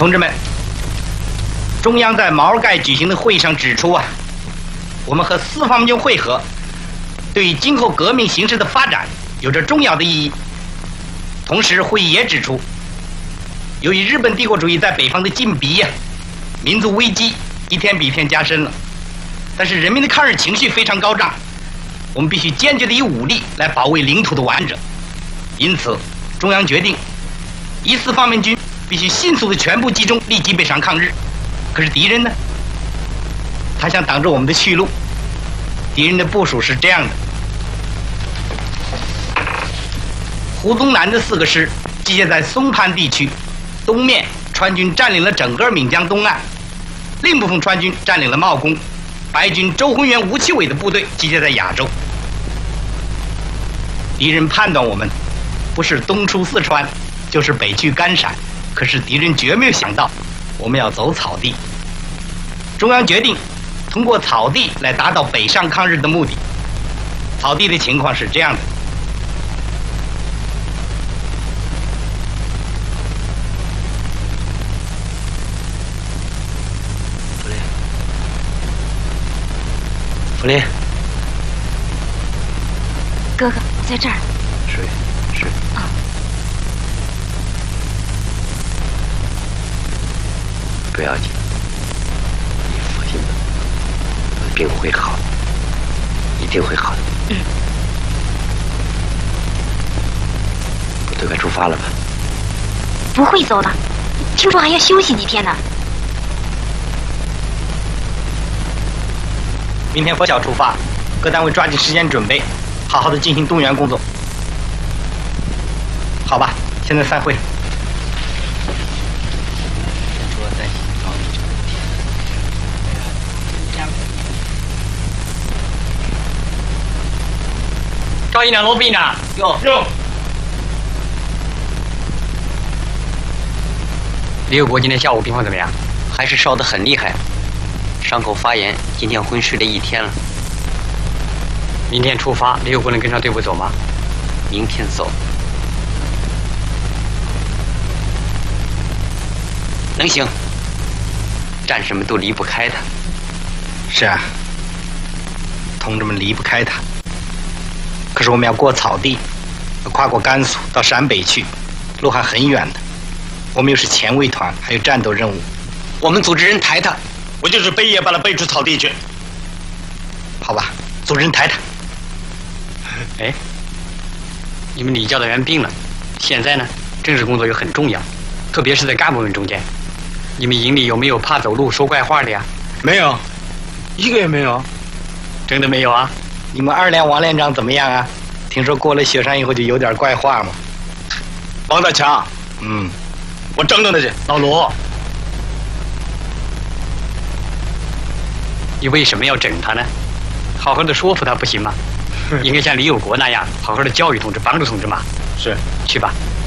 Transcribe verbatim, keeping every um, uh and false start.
同志们，中央在毛盖举行的会议上指出啊，我们和四方面军会合，对于今后革命形势的发展有着重要的意义。同时，会议也指出，由于日本帝国主义在北方的禁逼呀、啊，民族危机一天比一天加深了。但是人民的抗日情绪非常高涨，我们必须坚决地以武力来保卫领土的完整。因此，中央决定，一四方面军必须迅速的全部集中，立即北上抗日。可是敌人呢？他想挡住我们的去路。敌人的部署是这样的：胡宗南的四个师集结在松潘地区，东面川军占领了整个闽江东岸，另一部分川军占领了茂功，白军周宏元、吴奇伟的部队集结在亚洲。敌人判断我们不是东出四川，就是北去甘陕，可是敌人绝没有想到我们要走草地。中央决定通过草地来达到北上抗日的目的。草地的情况是这样的： 福林，福林， 哥哥，我在这儿。 是是。 啊。 不要紧，你父亲的病会好，一定会好的。 嗯。 部队该出发了吧？ 不会走的，听说还要休息几天呢。 明天拂晓出发，各单位抓紧时间准备，好好的进行动员工作。好吧，现在散会。 赵营长、罗副营长， 哟哟， 李有国今天下午病况怎么样？ 还是烧得很厉害，伤口发炎，今天昏睡了一天了。 明天出发，李有国能跟上队伍走吗？ 明天走。能行，战士们都离不开他。 是啊，同志们离不开他。可是我们要过草地，要跨过甘肃到陕北去，路还很远的。我们又是前卫团，还有战斗任务。 我们组织人抬他， 我就是背也把他背出草地去。 好吧，组织人抬他。 哎，你们李教导员病了，现在呢，政治工作又很重要，特别是在干部们中间。你们营里有没有怕走路说怪话的呀？ 没有，一个也没有。 真的没有啊？ 你们二连王连长怎么样啊？听说过了雪山以后就有点怪话嘛。 王大强， 嗯， 我整整他去。 老罗，你为什么要整他呢？好好的说服他不行吗？应该像李有国那样，好好的教育同志，帮助同志嘛。 是， 去吧。